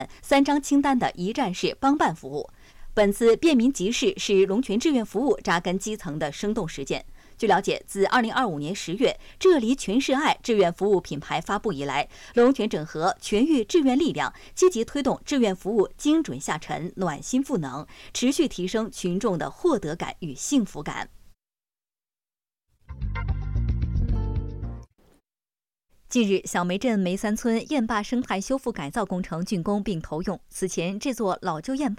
3张清单的一站式帮办服务。本次便民集市是龙泉志愿服务扎根基层的生动实践。据了解，自2025年10月这里全是爱志愿服务品牌发布以来，龙泉整合全域志愿力量，积极推动志愿服务精准下沉、暖心赋能，持续提升群众的获得感与幸福感。近日，小梅镇梅三村堰坝生态修复改造工程竣工并投用。此前，这座老旧堰坝